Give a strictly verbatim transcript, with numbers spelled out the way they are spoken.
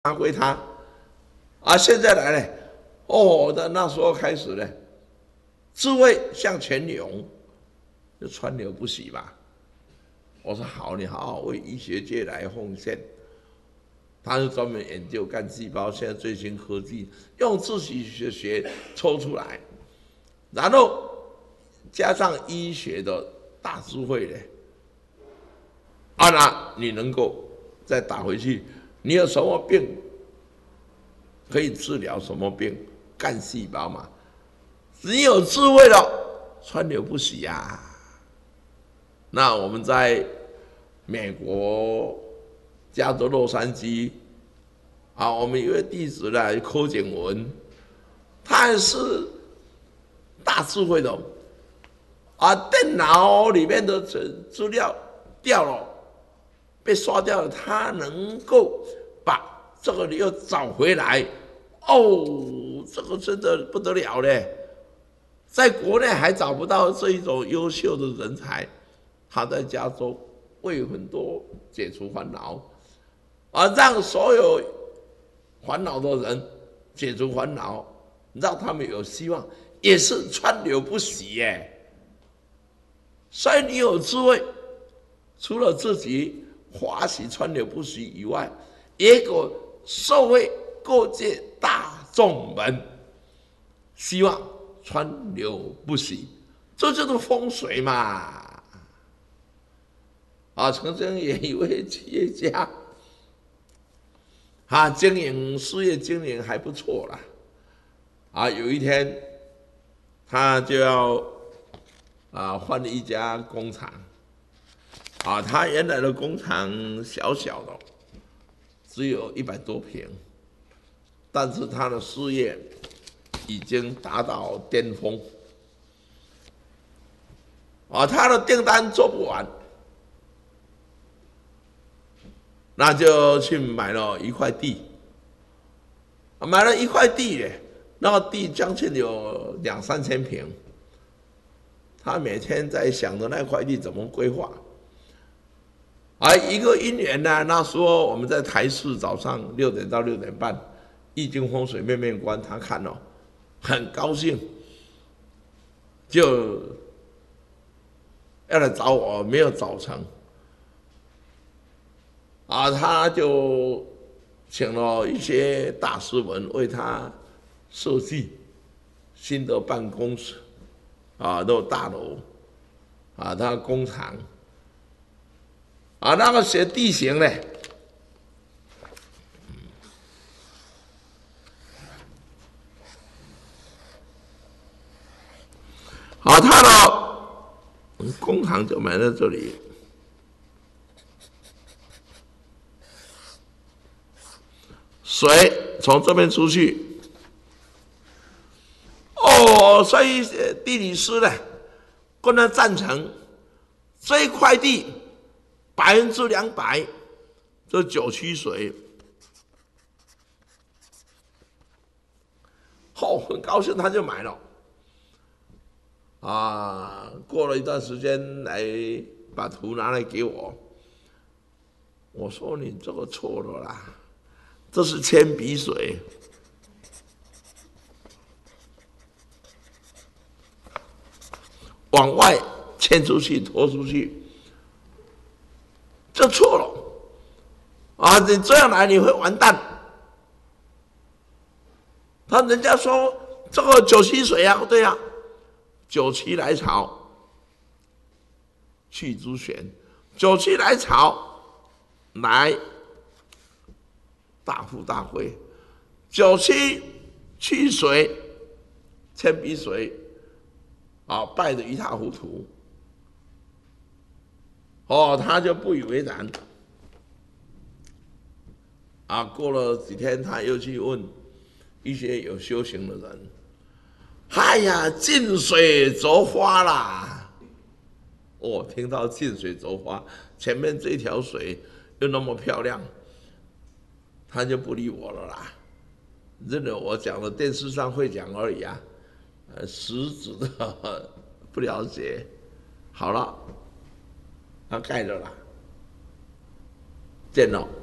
发挥它。啊，现在来呢，哦，那那时候开始呢，智慧向前涌，就川流不息嘛。我说好，你好好为医学界来奉献。他是专门研究干细胞，现在最新科技用自己学学抽出来，然后加上医学的大智慧呢，啊，那你能够再打回去，你有什么病可以治疗什么病？干细胞嘛，你有智慧了，川流不息呀、啊。那我们在美国加州洛杉矶啊，我们一位弟子呢，柯景文，他也是大智慧的啊，电脑里面的资资料掉了，被刷掉了，他能够把这个又找回来，哦，这个真的不得了嘞，在国内还找不到这一种优秀的人才，他在加州为很多解除烦恼，而让所有烦恼的人解除烦恼，让他们有希望，也是川流不息耶。所以你有智慧，除了自己欢喜川流不息以外，也有社会各界大众们希望川流不息，这就是风水嘛。啊，曾经也一位企业家，他经营事业经营还不错啦。啊，有一天他就要啊换了一家工厂，啊，他原来的工厂小小的，只有一百多平，但是他的事业已经达到巅峰，啊，他的订单做不完。那就去买了一块地，买了一块地耶，那个地将近有两三千平。他每天在想着那块地怎么规划。而一个因缘呢，那时候我们在台视早上六点到六点半，易经风水面面观，他看了很高兴，就要来找我，没有找成。啊，他就请了一些大师们为他设计新的办公室，啊，都大楼，啊，他工厂，啊，那个写地形呢，好，他的工厂就埋在这里。水从这边出去，哦，所以地理师呢跟他赞成，这一块地百分之两百，这九曲水，哦，很高兴，他就买了。啊，过了一段时间来把图拿来给我，我说你这个错了啦。这是铅笔水，往外牵出去、拖出去，这错了啊！你这样来你会完蛋。他人家说这个九七水啊，对啊，九七来潮，去朱玄，九七来潮来。大富大贵，九七去水，铅笔水，啊，败得一塌糊涂。哦，他就不以为然。啊，过了几天，他又去问一些有修行的人，哎呀，近水则花啦！哦，听到近水则花，前面这条水又那么漂亮。他就不理我了啦，认为我讲的电视上会讲而已啊，呃，实质的不了解。好了，他盖了啦，见了。